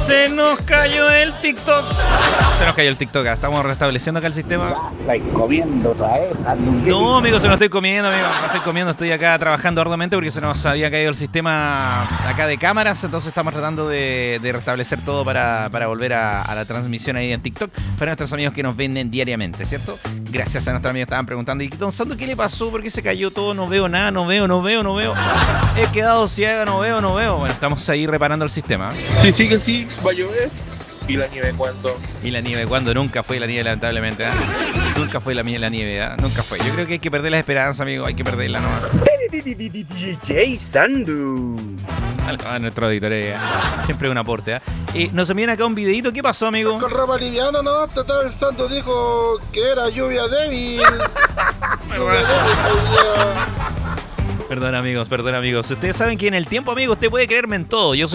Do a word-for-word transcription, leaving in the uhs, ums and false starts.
Se nos cayó el TikTok. Se nos cayó el TikTok. Estamos restableciendo acá el sistema. Estáis comiendo otra vez. No, amigo, se no estoy comiendo, amigo. No estoy comiendo. Estoy acá trabajando arduamente porque se nos había caído el sistema acá de cámaras. Entonces estamos tratando de, de restablecer todo para, para volver a, a la transmisión ahí en TikTok para nuestros amigos que nos venden diariamente, ¿cierto? Gracias a nuestros amigos que estaban preguntando. ¿Y don Sando qué le pasó? ¿Por qué se cayó todo? No veo nada, no veo, no veo, no veo. He quedado ciega, no veo, no veo. Bueno, estamos ahí reparando el sistema. Sí, sí que sí, va a llover. ¿Y la nieve cuándo? Y la nieve, cuando nunca fue la nieve, lamentablemente. ¿eh? Nunca fue la, la nieve, ¿eh? Nunca fue. Yo creo que hay que perder la esperanza, amigo. Hay que perderla, ¿no? D J Sandu. A nuestro auditor, ¿eh? Siempre un aporte, ¿eh? Y nos envían acá un videito. ¿Qué pasó, amigo? Con ropa liviana, no, total, el santo dijo que era lluvia débil. Lluvia débil, hoy día. Perdón, amigos, perdón, amigos. Ustedes saben que en el tiempo, amigos, usted puede creerme en todo. Yo soy